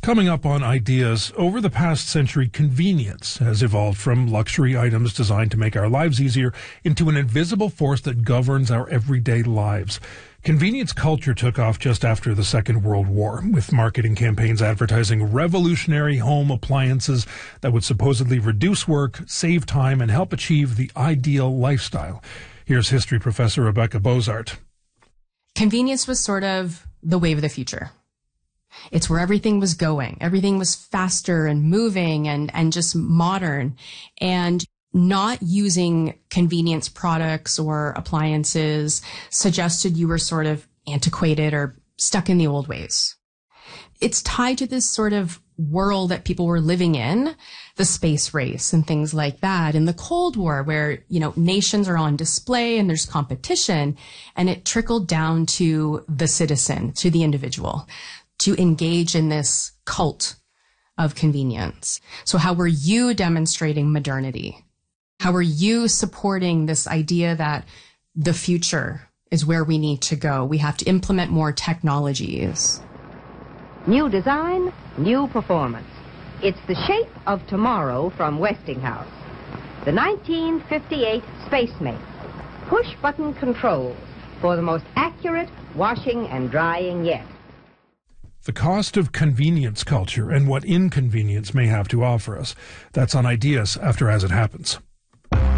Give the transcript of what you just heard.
Coming up on Ideas, over the past century, convenience has evolved from luxury items designed to make our lives easier into an invisible force that governs our everyday lives. Convenience culture took off just after the Second World War, with marketing campaigns advertising revolutionary home appliances that would supposedly reduce work, save time, and help achieve the ideal lifestyle. Here's history professor Rebecca Bozart. Convenience was sort of the wave of the future. It's where everything was going. Everything was faster and moving and just modern. And not using convenience products or appliances suggested you were sort of antiquated or stuck in the old ways. It's tied to this sort of world that people were living in, the space race and things like that, in the Cold War, where, nations are on display and there's competition, and it trickled down to the citizen, to the individual, to engage in this cult of convenience. So how were you demonstrating modernity? How are you supporting this idea that the future is where we need to go? We have to implement more technologies. New design, new performance. It's the shape of tomorrow from Westinghouse. The 1958 Spacemate. Push-button controls for the most accurate washing and drying yet. The cost of convenience culture and what inconvenience may have to offer us. That's on Ideas after As It Happens.